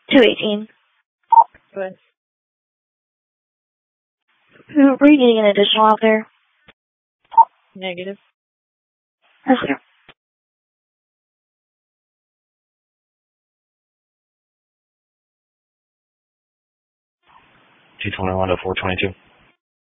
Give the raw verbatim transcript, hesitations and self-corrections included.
two eighteen. Good. Were you needing an additional out there? Negative. That's clear. two twenty-one to four twenty-two.